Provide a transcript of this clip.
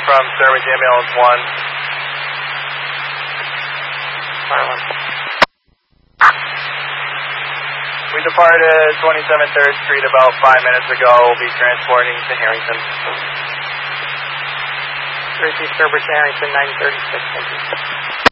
from Sturbridge Ambulance 1. We departed 27 3rd Street about 5 minutes ago. We'll be transporting to Harrington. 3 Sturbridge to Harrington, 936, thank you.